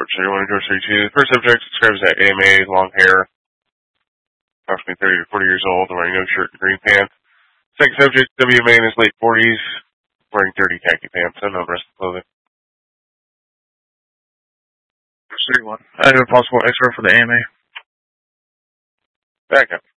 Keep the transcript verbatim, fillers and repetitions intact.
George thirty-one, George thirty-two. The first subject describes that A M A, long hair, approximately thirty to forty years old, wearing no shirt and green pants. Second subject, W M A in his late forties, wearing dirty khaki pants, and no rest of clothing. thirty-one. I have a possible expert for the A M A. Back up.